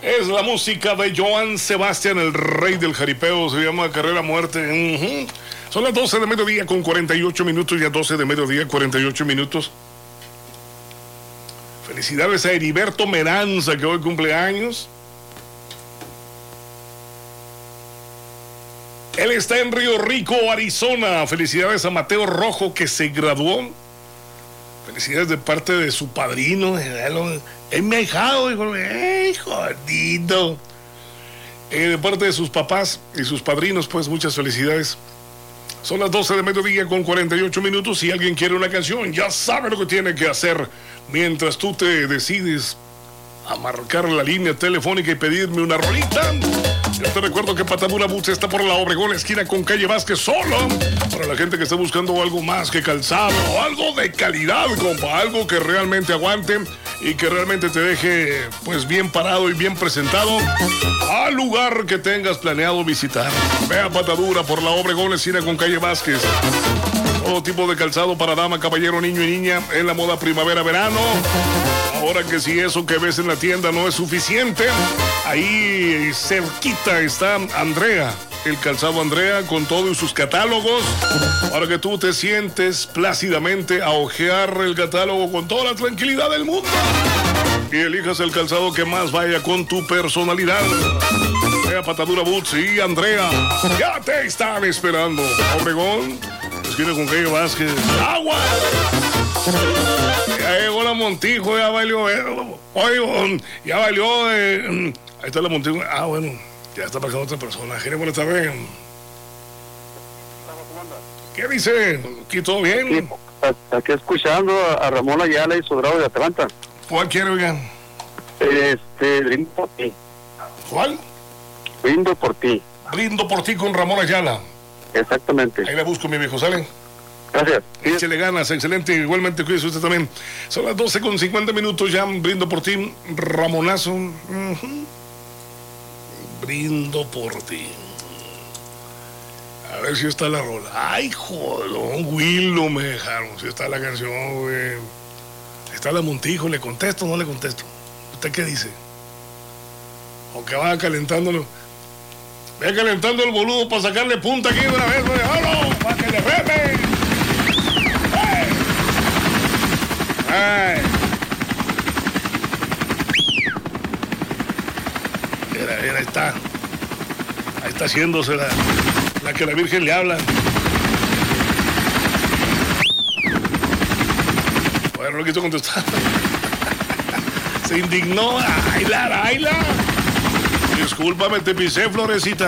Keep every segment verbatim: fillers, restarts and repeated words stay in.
Es la música de Joan Sebastián, el rey del jaripeo. Se llama Carrera Muerte. Uh-huh. Son las doce de mediodía con cuarenta y ocho minutos. Ya doce de mediodía, cuarenta y ocho minutos. Felicidades a Heriberto Meranza, que hoy cumple años. Él está en Río Rico, Arizona. Felicidades a Mateo Rojo, que se graduó. Felicidades de parte de su padrino. Es mi ahijado, hijo. ¡Ey, jodido! Eh, de parte de sus papás y sus padrinos, pues muchas felicidades. Son las doce de mediodía con cuarenta y ocho minutos. Si alguien quiere una canción, ya sabe lo que tiene que hacer. Mientras tú te decides a marcar la línea telefónica y pedirme una rolita. Yo te recuerdo que Patadura Boots está por la Obregón, esquina con calle Vázquez, solo para la gente que está buscando algo más que calzado, algo de calidad, compa, algo que realmente aguante y que realmente te deje pues bien parado y bien presentado al lugar que tengas planeado visitar. Ve a Patadura por la Obregón, esquina con calle Vázquez. Todo tipo de calzado para dama, caballero, niño y niña en la moda primavera-verano. Ahora que si eso que ves en la tienda no es suficiente, ahí cerquita está Andrea, el calzado Andrea con todos sus catálogos, para que tú te sientes plácidamente a ojear el catálogo con toda la tranquilidad del mundo y elijas el calzado que más vaya con tu personalidad. Vea Patadura Boots y Andrea, ya te están esperando. Obregón, esquina con calle Vázquez. ¡Agua! Ya llegó la Montijo, ya valió. Eh, oye, ya valió. Eh, ahí está la Montijo. Ah, bueno, ya está pasando otra persona. Gene, buenas tardes. ¿Qué dice? ¿Aquí todo bien? Sí, aquí escuchando a Ramón Ayala y Sobrado de Atlanta. ¿Cuál quiere, oigan? Este, brindo por ti. ¿Cuál? Brindo por ti. Brindo por ti con Ramón Ayala. Exactamente. Ahí la busco, mi viejo, ¿sale? Gracias. Échele ganas, excelente. Igualmente, cuídese usted también. Son las doce con cincuenta minutos, ya brindo por ti, Ramonazo. Uh-huh. Brindo por ti. A ver si está la rola. Ay, jodón, Willow me dejaron. Si está la canción, güey. Está la Montijo, ¿le contesto o no le contesto? ¿Usted qué dice? O que va calentándolo. Ve calentando el boludo para sacarle punta aquí de una vez, güey. ¡Halo! ¡Para que le reme! ¡Ay! ¡Ay! Mira, mira, ahí está. Ahí está haciéndose la, la que la Virgen le habla. Bueno, no quiso contestar. Se indignó. ¡Ayla, ayla! Discúlpame, te pisé, Florecita.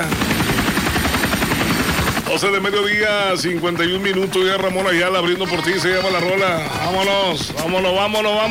doce de mediodía, cincuenta y un minutos. Ya Ramón Ayala abriendo por ti. Se llama la rola. Vámonos, vámonos, vámonos, vámonos.